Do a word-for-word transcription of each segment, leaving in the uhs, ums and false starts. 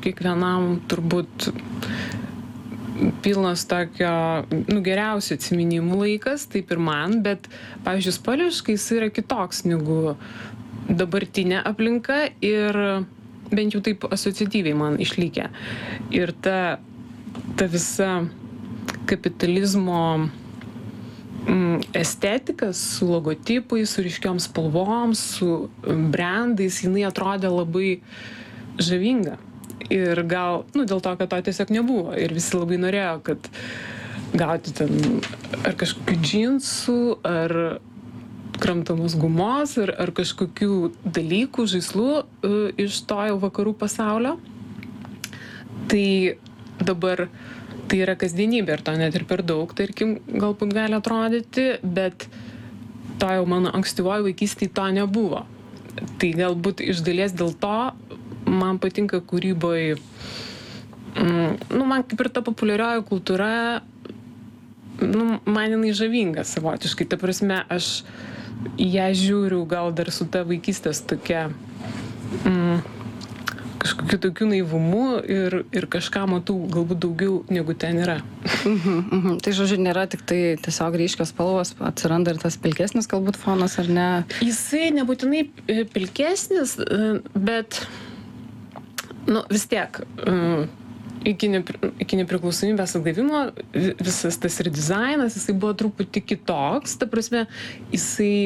kiekvienam turbūt pilnas tokio, nu, geriausių atsiminimų laikas, taip ir man, bet, pavyzdžiui, spalviškai jis yra kitoks negu dabartinė aplinka ir bent jau taip asociatyviai man išlikę. Ir ta, ta visa kapitalizmo mm, estetika su logotipais, su ryškiom spalvom, su brandais, jinai atrodė labai žavinga. Ir gal, nu, dėl to, kad to tiesiog nebuvo. Ir visi labai norėjo, kad gauti ten ar kažkokių džinsų, ar kramtamos gumos, ar, ar kažkokių dalykų, žaislų uh, iš to jau vakarų pasaulio. Tai dabar tai yra kasdienybė ir to net ir per daug, tarkim, galbūt gali atrodyti, bet to jau mano ankstyvoje vaikystėje to nebuvo. Tai galbūt iš dalies dėl to man patinka kūryboje, mm, nu, man kaip ir ta populiarioji kultūra, nu, man jinai žavinga savotiškai. Ta prasme, aš į ją žiūriu gal dar su ta vaikystės tokia, mm, kažkokiu tokiu naivumu ir, ir kažką matau galbūt daugiau negu ten yra. Mhm, mhm. Tai žodžiu, nėra tik tai tiesiog ryškios spalvos, atsiranda ir tas pilkesnis galbūt fonas, ar ne? Jisai nebūtinai pilkesnis, bet nu, vis tiek, iki, nepri, iki nepriklausomybės atgavimo visas tas ir dizainas, jisai buvo truputį kitoks, ta prasme, jisai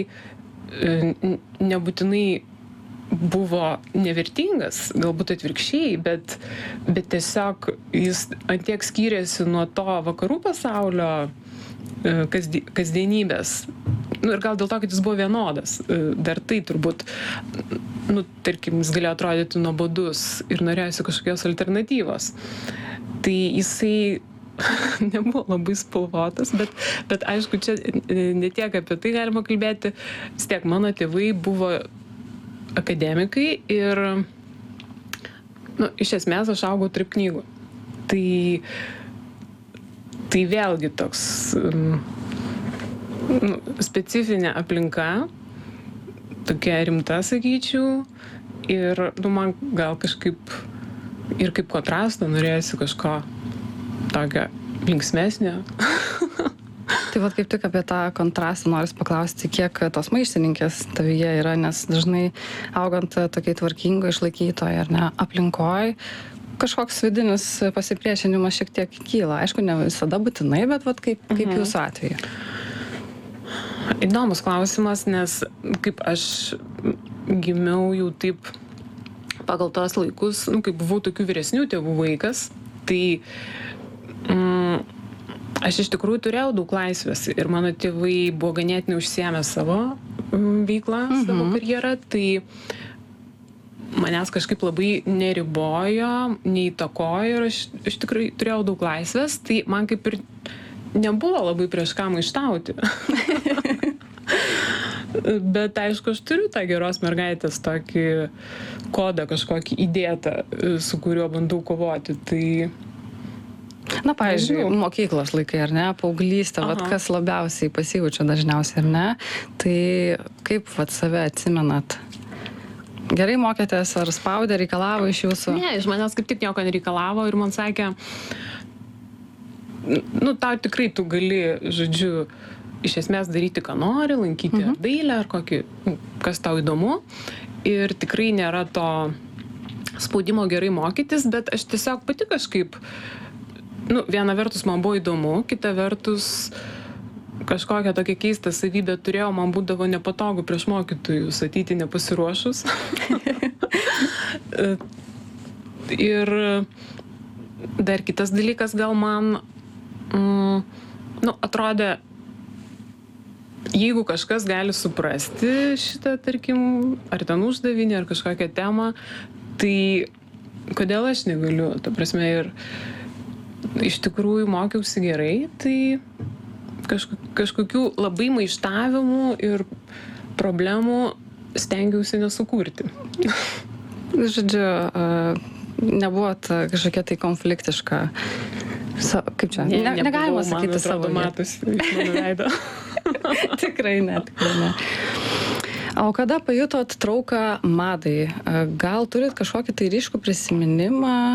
nebūtinai buvo nevertingas, galbūt atvirkščiai, bet, bet tiesiog jis antiek skyrėsi nuo to vakarų pasaulio kasdie, kasdienybės. Nu, ir gal dėl to, kad jis buvo vienodas. Dar tai turbūt, nu, tarkim, jis galėjo atrodyti nuobodus ir norėjosi kažkokios alternatyvos. Tai jisai nebuvo labai spalvotas, bet, bet aišku, čia ne tiek apie tai galima kalbėti. Vis tiek mano tėvai buvo akademikai ir, nu, iš esmės aš augau tarp knygų. Tai, tai vėlgi toks um, nu, specifinė aplinka, tokia rimta, sakyčiau, ir, nu, man gal kažkaip ir kaip kontrastą norėjosi kažko tokio linksmesnio. Tai vat kaip tik apie tą kontrastą noris paklausti, kiek tos maištininkės tavyje yra, nes dažnai augant tokiai tvarkingo išlaikytoje ar ne aplinkoj, kažkoks vidinis pasipriešinimas šiek tiek kyla. Aišku, ne visada būtinai, bet vat kaip, kaip mhm. jūsų atveju. Įdomus klausimas, nes kaip aš gimiau jau taip pagal tos laikus, nu, kaip buvau tokių vyresnių tėvų vaikas, tai mm, aš iš tikrųjų turėjau daug laisvės ir mano tėvai buvo ganėtinai užsiėmę savo veiklą, mhm. savo karjerą, tai manęs kažkaip labai neribojo, neįtakojo ir aš iš tikrųjų turėjau daug laisvės, tai man kaip ir nebuvo labai prieš ką maištauti. Bet aišku, aš turiu tą geros mergaitės tokį kodą kažkokį įdėtą, su kuriuo bandau kovoti, tai na, pavyzdžiui, mokyklos laikai, ar ne, paauglystė, vat kas labiausiai pasijaučia dažniausiai, ar ne, tai kaip vat save atsimenat? Gerai mokėtės, ar spaudė, reikalavo iš jūsų? Ne, iš manęs kaip tik nieko nereikalavo ir man sakė, nu, tau tikrai tu gali, žodžiu, iš esmės daryti, ką nori, lankyti mhm. dailę ar kokį, kas tau įdomu ir tikrai nėra to spaudimo gerai mokytis, bet aš tiesiog pati kažkaip, nu, viena vertus man buvo įdomu, kita vertus kažkokią tokią keistą savybę turėjau, man būdavo nepatogu prieš mokytojus ateiti nepasiruošus. Ir dar kitas dalykas gal man, mm, nu, atrodė, jeigu kažkas gali suprasti šitą, tarkim, ar ten uždavinį, ar kažkokią temą, tai kodėl aš negaliu? Ta prasme, ir iš tikrųjų mokiausi gerai, tai kažkokių labai maištavimų ir problemų stengiausi nesukurti. Žodžiu, nebuvot kažkokia tai konfliktiška, kaip čia, ne, ne, negalima sakyti savo matus iš mano veido. Tikrai ne, tikrai ne. O kada pajutot trauką madai? Gal turit kažkokį tai ryškų prisiminimą?